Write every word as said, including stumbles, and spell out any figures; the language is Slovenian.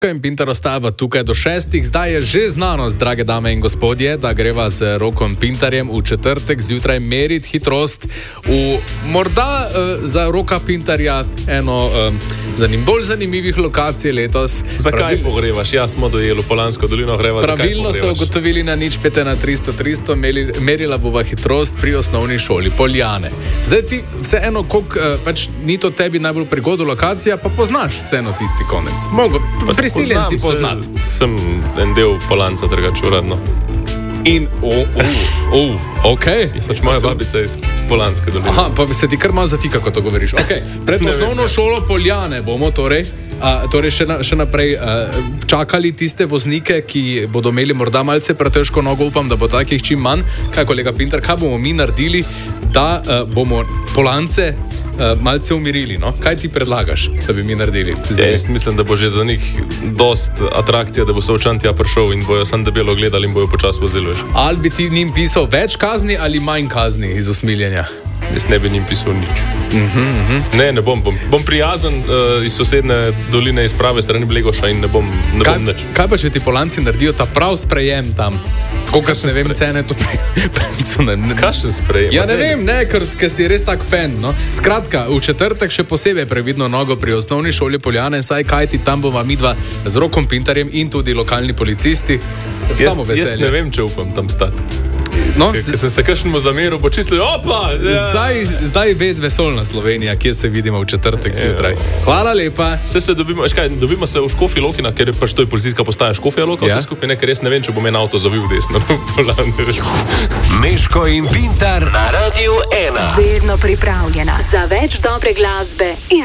In Pintar ostava tukaj do šestih. Zdaj je že znanost, drage dame in gospodje, da greva z Rokom Pintarjem v četrtek zjutraj meriti hitrost v morda uh, za Roka Pintarja eno uh, zanim, bolj zanimivih lokacij letos. Zakaj Pravil... pogrevaš? Ja, smo dojeli v Polansko dolino, greva. Pravilno ste ugotovili na nič pete na tristo tristo, merila bova hitrost pri osnovni šoli Poljane. Zdaj ti vseeno, koliko uh, pač ni to tebi najbolj prigodo lokacija, pa poznaš vseeno tisti konec. Mogo, Siljen si poznat. Se, sem en del Polanca, drugače uradno. In, o, o, o, ok. Pač moja babica iz Polanske doline. Aha, pa se ti kar malo zatika, ko to govoriš. Ok, pred osnovno šolo Poljane bomo torej, a, torej še, na, še naprej a, čakali tiste voznike, ki bodo imeli morda malce pretežko nogo, upam, da bo takih čim manj. Kaj, kolega Pintar, kaj bomo mi naredili, da a, bomo Polance Uh, malce umirili, no? Kaj ti predlagaš, da bi mi naredili? Ja, jaz mislim, da bo že za njih dost atrakcija, da bo Solčan tja prišel in bojo sam debelo gledali in bojo počas vozili. Ali bi ti njim pisal več kazni ali manj kazni iz usmiljenja? Jaz ne bi njim pisal nič. Uh-huh, uh-huh. Ne, ne bom. Bom, bom prijazen uh, iz sosedne doline, iz prave strani Blegoša in ne bom, ne kaj, bom nič. Kaj pa, če ti Polanci naredijo ta prav sprejem tam? Kolikor ne vem, cene to prejem. Kakšen sprejem? Ja, ne vem, ne, ker, ker si res tak fan, no. Skratka, v četrtek še posebej previdno nogo pri osnovni šoli Poljane, saj kaj ti tam bova midva z Rokom Pintarjem in tudi lokalni policisti. Jaz, Samo veselje. Jaz ne vem, če upam tam stati. No, ker sem se kakšnemu zameril, počistili, opa! Ja. Zdaj, zdaj ved vesolna Slovenija, kje se vidimo v četrtek zjutraj. Hvala lepa. Se se dobimo, škaj, dobimo se v Škofji Lokina, ker je pač to je policijska postaja Škofja Loka, ja. Vse skupaj ne, ker res ne vem, če bom en avto zavil desno. Meško in Pintar na Radiu ena. Vedno pripravljena za več dobre glasbe in